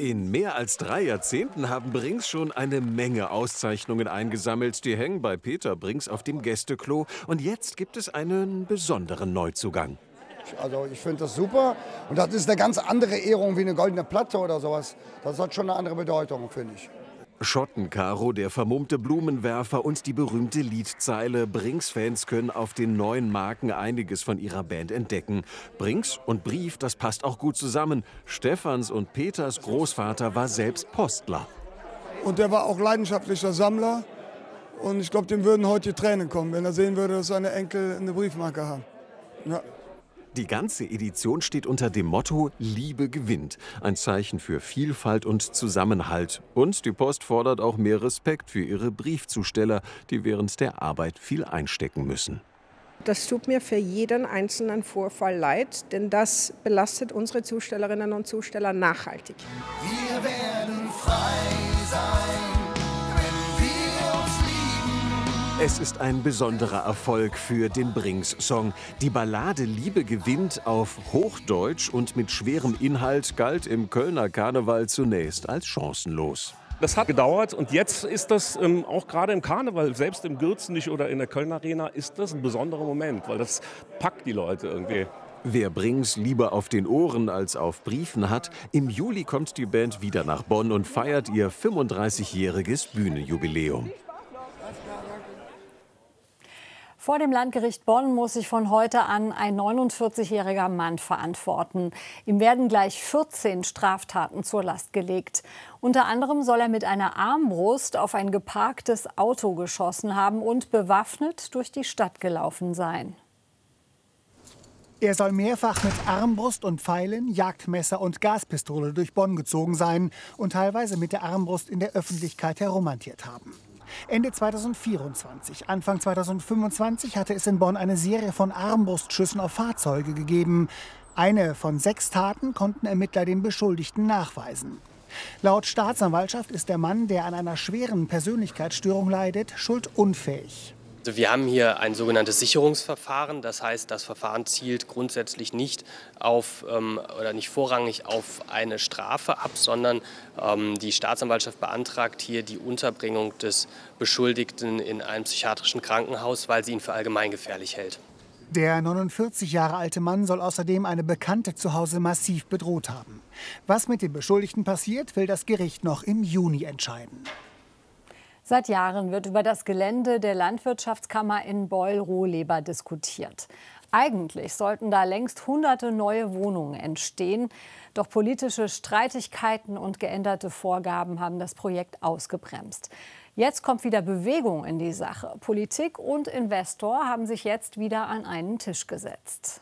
In mehr als 3 Jahrzehnten haben Brinks schon eine Menge Auszeichnungen eingesammelt. Die hängen bei Peter Brinks auf dem Gästeklo. Und jetzt gibt es einen besonderen Neuzugang. Also ich finde das super. Und das ist eine ganz andere Ehrung wie eine goldene Platte oder sowas. Das hat schon eine andere Bedeutung, finde ich. Schottenkaro, der vermummte Blumenwerfer und die berühmte Liedzeile. Brinks-Fans können auf den neuen Marken einiges von ihrer Band entdecken. Brinks und Brief, das passt auch gut zusammen. Stefans und Peters Großvater war selbst Postler. Und der war auch leidenschaftlicher Sammler. Und ich glaube, dem würden heute die Tränen kommen, wenn er sehen würde, dass seine Enkel eine Briefmarke haben. Ja. Die ganze Edition steht unter dem Motto Liebe gewinnt. Ein Zeichen für Vielfalt und Zusammenhalt. Und die Post fordert auch mehr Respekt für ihre Briefzusteller, die während der Arbeit viel einstecken müssen. Das tut mir für jeden einzelnen Vorfall leid, denn das belastet unsere Zustellerinnen und Zusteller nachhaltig. Wir werden frei sein. Es ist ein besonderer Erfolg für den Brinks-Song. Die Ballade Liebe gewinnt auf Hochdeutsch und mit schwerem Inhalt galt im Kölner Karneval zunächst als chancenlos. Das hat gedauert und jetzt ist das auch gerade im Karneval, selbst im Gürzenich oder in der Kölner Arena, ist das ein besonderer Moment, weil das packt die Leute irgendwie. Wer Brinks lieber auf den Ohren als auf Briefen hat, im Juli kommt die Band wieder nach Bonn und feiert ihr 35-jähriges Bühnenjubiläum. Vor dem Landgericht Bonn muss sich von heute an ein 49-jähriger Mann verantworten. Ihm werden gleich 14 Straftaten zur Last gelegt. Unter anderem soll er mit einer Armbrust auf ein geparktes Auto geschossen haben und bewaffnet durch die Stadt gelaufen sein. Er soll mehrfach mit Armbrust und Pfeilen, Jagdmesser und Gaspistole durch Bonn gezogen sein und teilweise mit der Armbrust in der Öffentlichkeit herumhantiert haben. Ende 2024, Anfang 2025 hatte es in Bonn eine Serie von Armbrustschüssen auf Fahrzeuge gegeben. Eine von 6 Taten konnten Ermittler den Beschuldigten nachweisen. Laut Staatsanwaltschaft ist der Mann, der an einer schweren Persönlichkeitsstörung leidet, schuldunfähig. Also wir haben hier ein sogenanntes Sicherungsverfahren. Das heißt, das Verfahren zielt grundsätzlich nicht auf oder nicht vorrangig auf eine Strafe ab, sondern die Staatsanwaltschaft beantragt hier die Unterbringung des Beschuldigten in einem psychiatrischen Krankenhaus, weil sie ihn für allgemeingefährlich hält. Der 49 Jahre alte Mann soll außerdem eine Bekannte zu Hause massiv bedroht haben. Was mit dem Beschuldigten passiert, will das Gericht noch im Juni entscheiden. Seit Jahren wird über das Gelände der Landwirtschaftskammer in Beul-Rohleba diskutiert. Eigentlich sollten da längst hunderte neue Wohnungen entstehen. Doch politische Streitigkeiten und geänderte Vorgaben haben das Projekt ausgebremst. Jetzt kommt wieder Bewegung in die Sache. Politik und Investor haben sich jetzt wieder an einen Tisch gesetzt.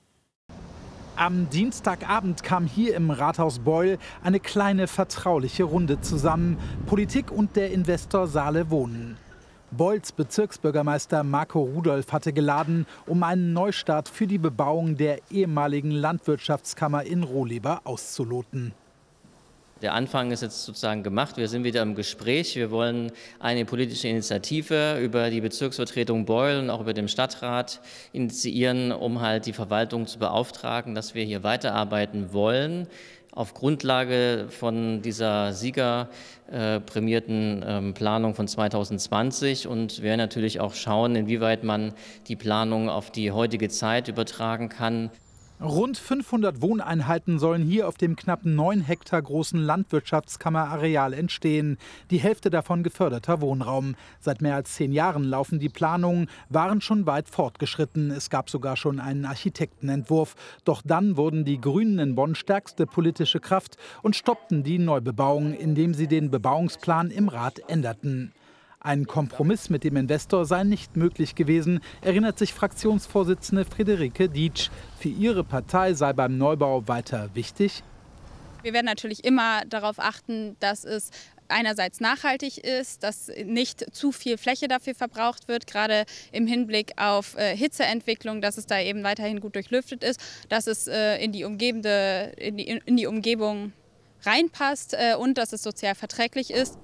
Am Dienstagabend kam hier im Rathaus Beul eine kleine vertrauliche Runde zusammen. Politik und der Investor Saale Wohnen. Beuls Bezirksbürgermeister Marco Rudolph hatte geladen, um einen Neustart für die Bebauung der ehemaligen Landwirtschaftskammer in Rohleba auszuloten. Der Anfang ist jetzt sozusagen gemacht. Wir sind wieder im Gespräch. Wir wollen eine politische Initiative über die Bezirksvertretung Beul und auch über den Stadtrat initiieren, um halt die Verwaltung zu beauftragen, dass wir hier weiterarbeiten wollen. Auf Grundlage von dieser siegerprämierten Planung von 2020 und wir werden natürlich auch schauen, inwieweit man die Planung auf die heutige Zeit übertragen kann. Rund 500 Wohneinheiten sollen hier auf dem knapp 9 Hektar großen Landwirtschaftskammerareal entstehen. Die Hälfte davon geförderter Wohnraum. Seit mehr als 10 Jahren laufen die Planungen, waren schon weit fortgeschritten. Es gab sogar schon einen Architektenentwurf. Doch dann wurden die Grünen in Bonn stärkste politische Kraft und stoppten die Neubebauung, indem sie den Bebauungsplan im Rat änderten. Ein Kompromiss mit dem Investor sei nicht möglich gewesen, erinnert sich Fraktionsvorsitzende Friederike Dietsch. Für ihre Partei sei beim Neubau weiter wichtig. Wir werden natürlich immer darauf achten, dass es einerseits nachhaltig ist, dass nicht zu viel Fläche dafür verbraucht wird, gerade im Hinblick auf Hitzeentwicklung, dass es da eben weiterhin gut durchlüftet ist, dass es in die Umgebung reinpasst und dass es sozial verträglich ist.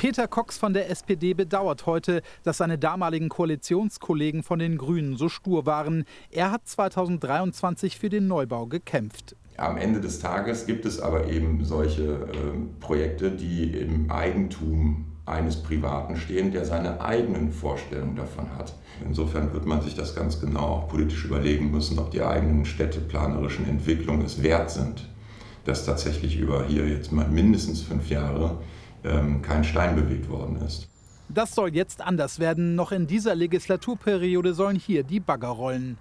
Peter Cox von der SPD bedauert heute, dass seine damaligen Koalitionskollegen von den Grünen so stur waren. Er hat 2023 für den Neubau gekämpft. Am Ende des Tages gibt es aber eben solche Projekte, die im Eigentum eines Privaten stehen, der seine eigenen Vorstellungen davon hat. Insofern wird man sich das ganz genau auch politisch überlegen müssen, ob die eigenen städteplanerischen Entwicklungen es wert sind, dass tatsächlich über hier jetzt mal mindestens 5 Jahre kein Stein bewegt worden ist. Das soll jetzt anders werden. Noch in dieser Legislaturperiode sollen hier die Bagger rollen.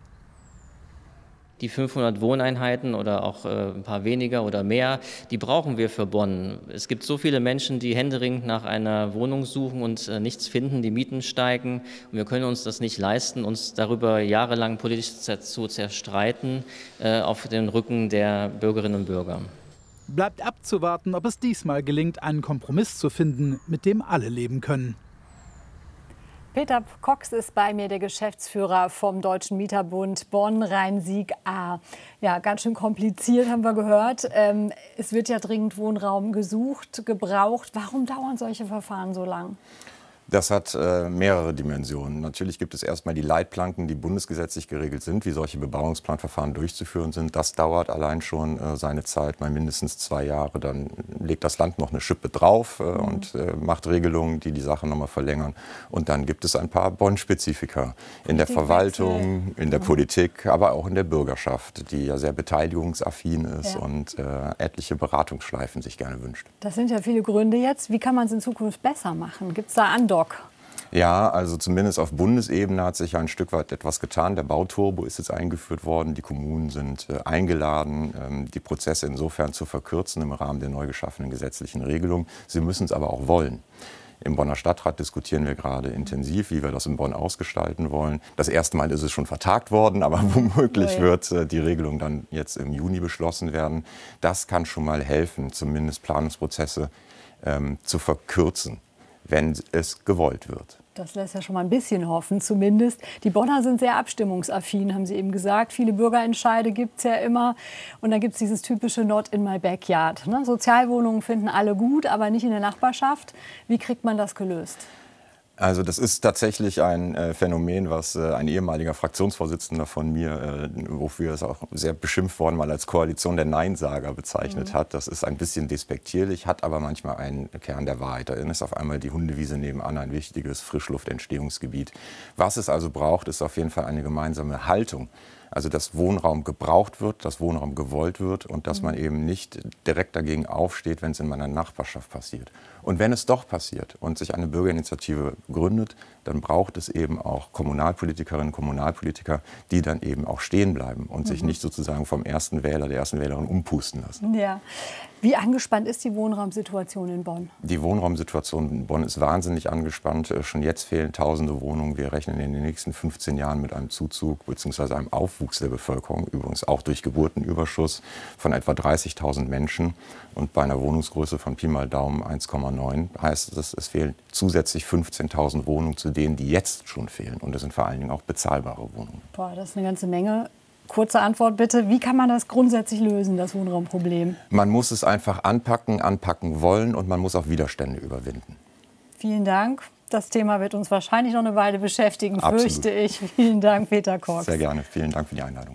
Die 500 Wohneinheiten oder auch ein paar weniger oder mehr, die brauchen wir für Bonn. Es gibt so viele Menschen, die händeringend nach einer Wohnung suchen und nichts finden, die Mieten steigen. Und wir können uns das nicht leisten, uns darüber jahrelang politisch zu zerstreiten auf den Rücken der Bürgerinnen und Bürger. Bleibt abzuwarten, ob es diesmal gelingt, einen Kompromiss zu finden, mit dem alle leben können. Peter Cox ist bei mir, der Geschäftsführer vom Deutschen Mieterbund Bonn-Rhein-Sieg-A. Ja, ganz schön kompliziert, haben wir gehört. Es wird ja dringend Wohnraum gesucht, gebraucht. Warum dauern solche Verfahren so lang? Das hat mehrere Dimensionen. Natürlich gibt es erstmal die Leitplanken, die bundesgesetzlich geregelt sind, wie solche Bebauungsplanverfahren durchzuführen sind. Das dauert allein schon seine Zeit, mal mindestens 2 Jahre. Dann legt das Land noch eine Schippe drauf und macht Regelungen, die die Sache noch mal verlängern. Und dann gibt es ein paar Bonn-Spezifika in der Verwaltung, in der Politik, aber auch in der Bürgerschaft, die ja sehr beteiligungsaffin ist und etliche Beratungsschleifen sich gerne wünscht. Das sind ja viele Gründe jetzt. Wie kann man es in Zukunft besser machen? Gibt es da Andock? Ja, also zumindest auf Bundesebene hat sich ja ein Stück weit etwas getan. Der Bauturbo ist jetzt eingeführt worden. Die Kommunen sind eingeladen, die Prozesse insofern zu verkürzen im Rahmen der neu geschaffenen gesetzlichen Regelung. Sie müssen es aber auch wollen. Im Bonner Stadtrat diskutieren wir gerade intensiv, wie wir das in Bonn ausgestalten wollen. Das erste Mal ist es schon vertagt worden, aber womöglich wird die Regelung dann jetzt im Juni beschlossen werden. Das kann schon mal helfen, zumindest Planungsprozesse zu verkürzen, wenn es gewollt wird. Das lässt ja schon mal ein bisschen hoffen, zumindest. Die Bonner sind sehr abstimmungsaffin, haben Sie eben gesagt. Viele Bürgerentscheide gibt es ja immer. Und dann gibt es dieses typische Not in my backyard. Ne? Sozialwohnungen finden alle gut, aber nicht in der Nachbarschaft. Wie kriegt man das gelöst? Also das ist tatsächlich ein Phänomen, was ein ehemaliger Fraktionsvorsitzender von mir, wofür es auch sehr beschimpft worden, mal als Koalition der Neinsager bezeichnet hat. Das ist ein bisschen despektierlich, hat aber manchmal einen Kern der Wahrheit. Dann ist auf einmal die Hundewiese nebenan ein wichtiges Frischluftentstehungsgebiet. Was es also braucht, ist auf jeden Fall eine gemeinsame Haltung. Also dass Wohnraum gebraucht wird, dass Wohnraum gewollt wird und dass man eben nicht direkt dagegen aufsteht, wenn es in meiner Nachbarschaft passiert. Und wenn es doch passiert und sich eine Bürgerinitiative gründet, dann braucht es eben auch Kommunalpolitikerinnen und Kommunalpolitiker, die dann eben auch stehen bleiben und sich nicht sozusagen vom ersten Wähler, der ersten Wählerin umpusten lassen. Ja. Wie angespannt ist die Wohnraumsituation in Bonn? Die Wohnraumsituation in Bonn ist wahnsinnig angespannt. Schon jetzt fehlen tausende Wohnungen. Wir rechnen in den nächsten 15 Jahren mit einem Zuzug bzw. einem Aufwuchs der Bevölkerung, übrigens auch durch Geburtenüberschuss von etwa 30.000 Menschen. Und bei einer Wohnungsgröße von Pi mal Daumen 1,9 heißt es, es fehlen zusätzlich 15.000 Wohnungen zu denen, die jetzt schon fehlen. Und das sind vor allen Dingen auch bezahlbare Wohnungen. Boah, das ist eine ganze Menge. Kurze Antwort bitte. Wie kann man das grundsätzlich lösen, das Wohnraumproblem? Man muss es einfach anpacken wollen und man muss auch Widerstände überwinden. Vielen Dank. Das Thema wird uns wahrscheinlich noch eine Weile beschäftigen, fürchte ich. Vielen Dank, Peter Cox. Sehr gerne. Vielen Dank für die Einladung.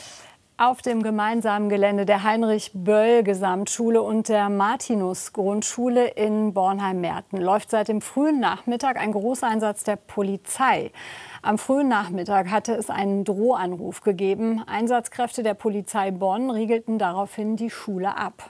Auf dem gemeinsamen Gelände der Heinrich-Böll-Gesamtschule und der Martinus-Grundschule in Bornheim-Merten läuft seit dem frühen Nachmittag ein Großeinsatz der Polizei. Am frühen Nachmittag hatte es einen Drohanruf gegeben. Einsatzkräfte der Polizei Bonn riegelten daraufhin die Schule ab.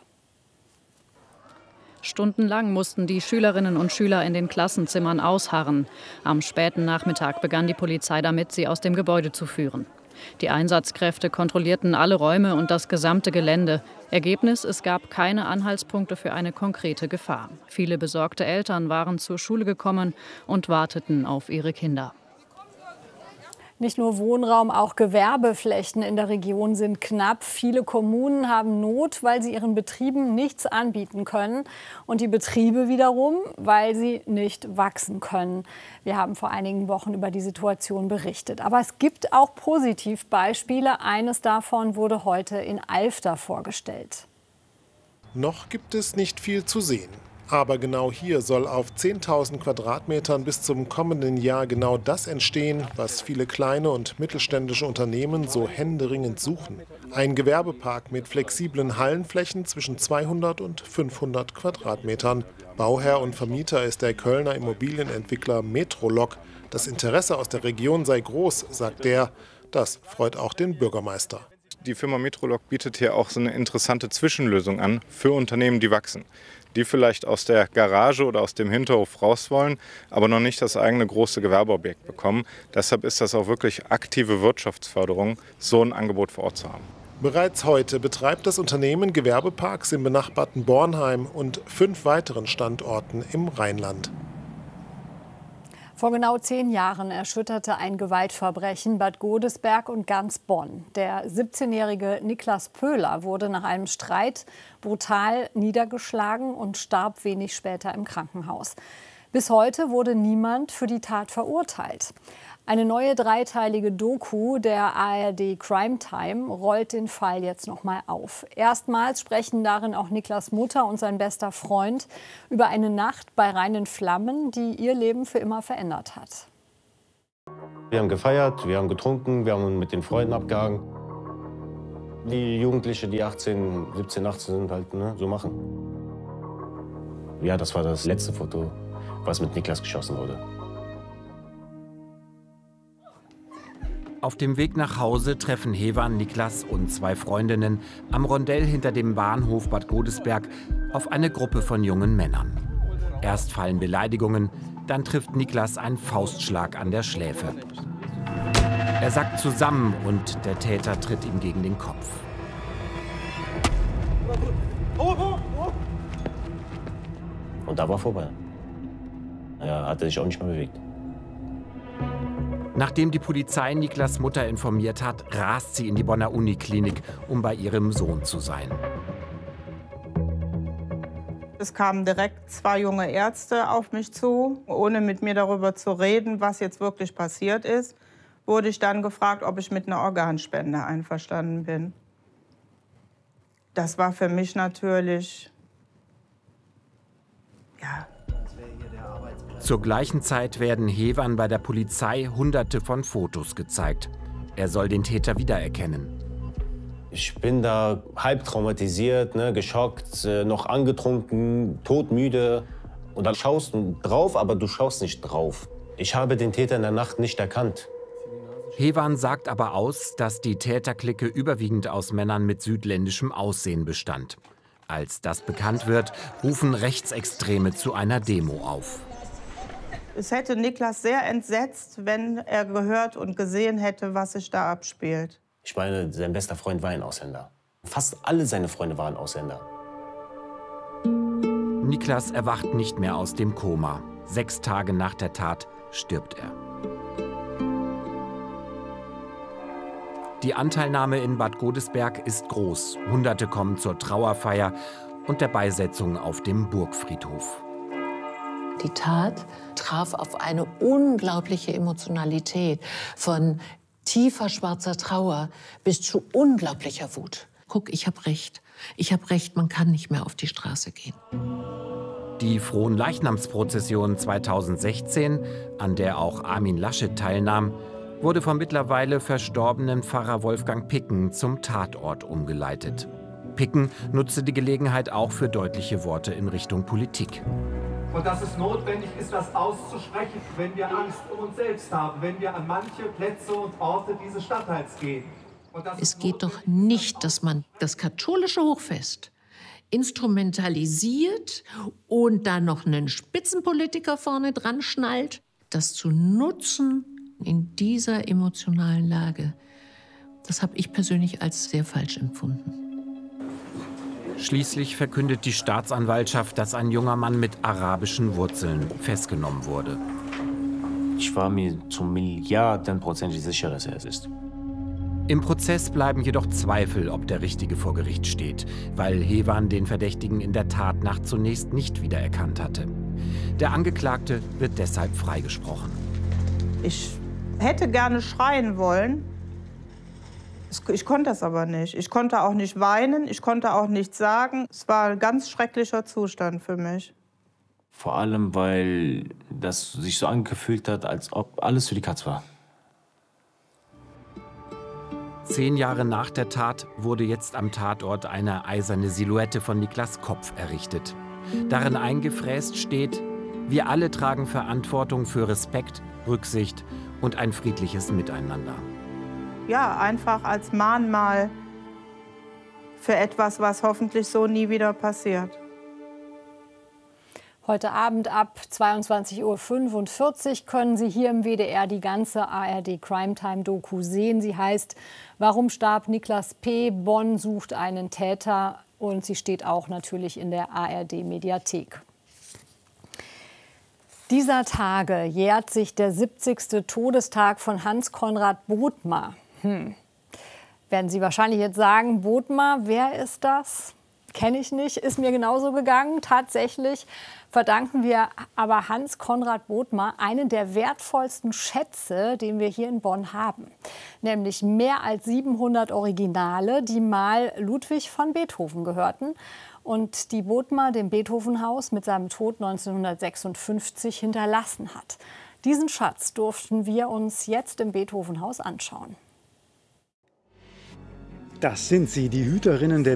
Stundenlang mussten die Schülerinnen und Schüler in den Klassenzimmern ausharren. Am späten Nachmittag begann die Polizei damit, sie aus dem Gebäude zu führen. Die Einsatzkräfte kontrollierten alle Räume und das gesamte Gelände. Ergebnis: Es gab keine Anhaltspunkte für eine konkrete Gefahr. Viele besorgte Eltern waren zur Schule gekommen und warteten auf ihre Kinder. Nicht nur Wohnraum, auch Gewerbeflächen in der Region sind knapp. Viele Kommunen haben Not, weil sie ihren Betrieben nichts anbieten können. Und die Betriebe wiederum, weil sie nicht wachsen können. Wir haben vor einigen Wochen über die Situation berichtet. Aber es gibt auch Positivbeispiele. Eines davon wurde heute in Alfter vorgestellt. Noch gibt es nicht viel zu sehen. Aber genau hier soll auf 10.000 Quadratmetern bis zum kommenden Jahr genau das entstehen, was viele kleine und mittelständische Unternehmen so händeringend suchen. Ein Gewerbepark mit flexiblen Hallenflächen zwischen 200 und 500 Quadratmetern. Bauherr und Vermieter ist der Kölner Immobilienentwickler Metrolog. Das Interesse aus der Region sei groß, sagt er. Das freut auch den Bürgermeister. Die Firma Metrolog bietet hier auch so eine interessante Zwischenlösung an für Unternehmen, die wachsen. Die vielleicht aus der Garage oder aus dem Hinterhof raus wollen, aber noch nicht das eigene große Gewerbeobjekt bekommen. Deshalb ist das auch wirklich aktive Wirtschaftsförderung, so ein Angebot vor Ort zu haben. Bereits heute betreibt das Unternehmen Gewerbeparks im benachbarten Bornheim und 5 weiteren Standorten im Rheinland. Vor genau 10 Jahren erschütterte ein Gewaltverbrechen Bad Godesberg und ganz Bonn. Der 17-jährige Niklas Pöhler wurde nach einem Streit brutal niedergeschlagen und starb wenig später im Krankenhaus. Bis heute wurde niemand für die Tat verurteilt. Eine neue 3-teilige Doku der ARD Crime Time rollt den Fall jetzt noch mal auf. Erstmals sprechen darin auch Niklas' Mutter und sein bester Freund über eine Nacht bei reinen Flammen, die ihr Leben für immer verändert hat. Wir haben gefeiert, wir haben getrunken, wir haben mit den Freunden abgehangen. Die Jugendlichen, die 17, 18 sind, halt so machen. Ja, das war das letzte Foto, was mit Niklas geschossen wurde. Auf dem Weg nach Hause treffen Hewan, Niklas und 2 Freundinnen am Rondell hinter dem Bahnhof Bad Godesberg auf eine Gruppe von jungen Männern. Erst fallen Beleidigungen, dann trifft Niklas einen Faustschlag an der Schläfe. Er sackt zusammen und der Täter tritt ihm gegen den Kopf. Und da war vorbei. Er hatte sich auch nicht mehr bewegt. Nachdem die Polizei Niklas' Mutter informiert hat, rast sie in die Bonner Uniklinik, um bei ihrem Sohn zu sein. Es kamen direkt 2 junge Ärzte auf mich zu. Ohne mit mir darüber zu reden, was jetzt wirklich passiert ist, wurde ich dann gefragt, ob ich mit einer Organspende einverstanden bin. Das war für mich natürlich, ja. Zur gleichen Zeit werden Hewan bei der Polizei Hunderte von Fotos gezeigt. Er soll den Täter wiedererkennen. Ich bin da halb traumatisiert, geschockt, noch angetrunken, todmüde. Und dann schaust du drauf, aber du schaust nicht drauf. Ich habe den Täter in der Nacht nicht erkannt. Hewan sagt aber aus, dass die Täterklicke überwiegend aus Männern mit südländischem Aussehen bestand. Als das bekannt wird, rufen Rechtsextreme zu einer Demo auf. Es hätte Niklas sehr entsetzt, wenn er gehört und gesehen hätte, was sich da abspielt. Ich meine, sein bester Freund war ein Ausländer. Fast alle seine Freunde waren Ausländer. Niklas erwacht nicht mehr aus dem Koma. 6 Tage nach der Tat stirbt er. Die Anteilnahme in Bad Godesberg ist groß. Hunderte kommen zur Trauerfeier und der Beisetzung auf dem Burgfriedhof. Die Tat traf auf eine unglaubliche Emotionalität, von tiefer schwarzer Trauer bis zu unglaublicher Wut. Guck, ich habe recht. Ich habe recht, man kann nicht mehr auf die Straße gehen. Die Fronleichnamsprozession 2016, an der auch Armin Laschet teilnahm, wurde vom mittlerweile verstorbenen Pfarrer Wolfgang Picken zum Tatort umgeleitet. Picken nutzte die Gelegenheit auch für deutliche Worte in Richtung Politik. Und dass es notwendig ist, das auszusprechen, wenn wir Angst um uns selbst haben, wenn wir an manche Plätze und Orte dieses Stadtteils gehen. Es geht doch nicht, dass man das katholische Hochfest instrumentalisiert und da noch einen Spitzenpolitiker vorne dran schnallt. Das zu nutzen in dieser emotionalen Lage, das habe ich persönlich als sehr falsch empfunden. Schließlich verkündet die Staatsanwaltschaft, dass ein junger Mann mit arabischen Wurzeln festgenommen wurde. Ich war mir zu Milliardenprozentig sicher, dass er es ist. Im Prozess bleiben jedoch Zweifel, ob der Richtige vor Gericht steht, weil Hewan den Verdächtigen in der Tatnacht zunächst nicht wiedererkannt hatte. Der Angeklagte wird deshalb freigesprochen. Ich hätte gerne schreien wollen. Ich konnte das aber nicht. Ich konnte auch nicht weinen, ich konnte auch nichts sagen. Es war ein ganz schrecklicher Zustand für mich. Vor allem, weil das sich so angefühlt hat, als ob alles für die Katz war. 10 Jahre nach der Tat wurde jetzt am Tatort eine eiserne Silhouette von Niklas Kopf errichtet. Darin eingefräst steht: Wir alle tragen Verantwortung für Respekt, Rücksicht und ein friedliches Miteinander. Ja, einfach als Mahnmal für etwas, was hoffentlich so nie wieder passiert. Heute Abend ab 22:45 Uhr können Sie hier im WDR die ganze ARD Crime Time Doku sehen. Sie heißt Warum starb Niklas P.? Bonn sucht einen Täter, und sie steht auch natürlich in der ARD Mediathek. Dieser Tage jährt sich der 70. Todestag von Hans Conrad Bodmer. Werden Sie wahrscheinlich jetzt sagen, Bodmer, wer ist das? Kenne ich nicht, ist mir genauso gegangen. Tatsächlich verdanken wir aber Hans Conrad Bodmer einen der wertvollsten Schätze, den wir hier in Bonn haben. Nämlich mehr als 700 Originale, die mal Ludwig van Beethoven gehörten und die Bodmer dem Beethovenhaus mit seinem Tod 1956 hinterlassen hat. Diesen Schatz durften wir uns jetzt im Beethovenhaus anschauen. Das sind sie, die Hüterinnen der